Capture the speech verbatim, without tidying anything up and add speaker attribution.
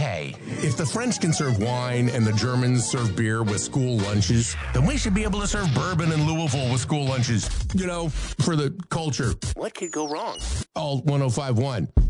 Speaker 1: Hey, if the French can serve wine and the Germans serve beer with school lunches, then we should be able to serve bourbon in Louisville with school lunches. You know, for the culture. What could go wrong? Alt one oh five one.